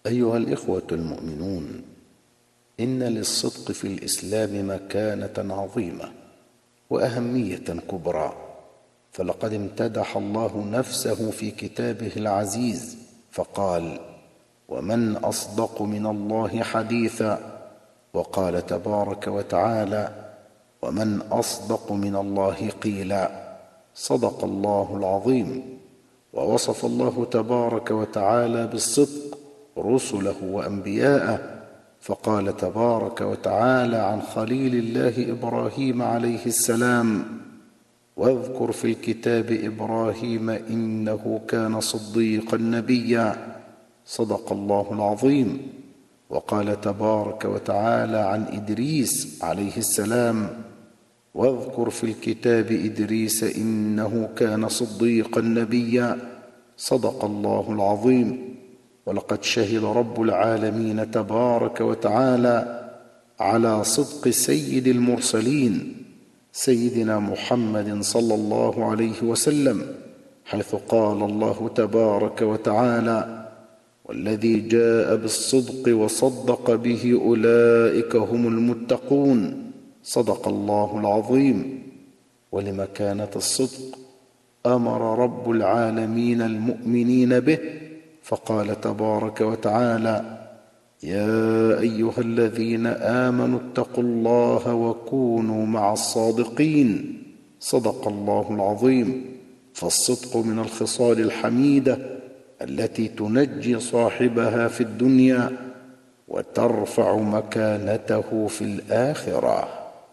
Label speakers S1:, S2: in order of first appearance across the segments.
S1: أيها الإخوة المؤمنون، إن للصدق في الإسلام مكانة عظيمة وأهمية كبرى، فلقد امتدح الله نفسه في كتابه العزيز فقال: ومن أصدق من الله حديثا. وقال تبارك وتعالى: ومن أصدق من الله قيلا. صدق الله العظيم. ووصف الله تبارك وتعالى بالصدق رسله وأنبياءه، فقال تبارك وتعالى عن خليل الله إبراهيم عليه السلام: واذكر في الكتاب إبراهيم إنه كان صديقا نبيا. صدق الله العظيم. وقال تبارك وتعالى عن إدريس عليه السلام: واذكر في الكتاب إدريس إنه كان صديقا نبيا. صدق الله العظيم. ولقد شهد رب العالمين تبارك وتعالى على صدق سيد المرسلين سيدنا محمد صلى الله عليه وسلم، حيث قال الله تبارك وتعالى: والذي جاء بالصدق وصدق به أولئك هم المتقون. صدق الله العظيم. ولمكانة الصدق أمر رب العالمين المؤمنين به، فقال تبارك وتعالى: يا أيها الذين آمنوا اتقوا الله وكونوا مع الصادقين. صدق الله العظيم. فالصدق من الخصال الحميدة التي تنجي صاحبها في الدنيا وترفع مكانته في الآخرة.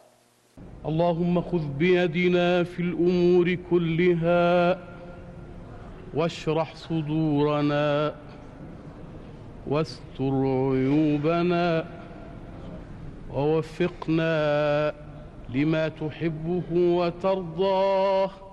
S2: اللهم خذ بيدنا في الأمور كلها واشرح صدورنا واستر عيوبنا ووفقنا لما تحبه وترضاه